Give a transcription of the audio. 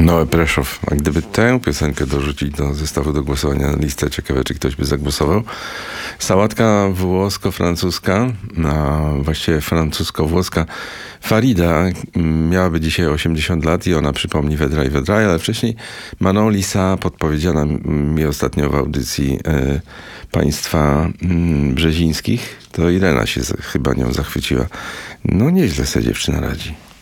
Noe Preszow. A gdyby tę piosenkę dorzucić do zestawu do głosowania na listę, ciekawe, czy ktoś by zagłosował. Sałatka włosko-francuska, a właściwie francusko-włoska. Farida miałaby dzisiaj 80 lat i ona przypomni Wedra i Wedraj, ale wcześniej Manon Lisa, podpowiedziana mi ostatnio w audycji państwa Brzezińskich, to Irena się chyba nią zachwyciła. No nieźle sobie dziewczyna radzi.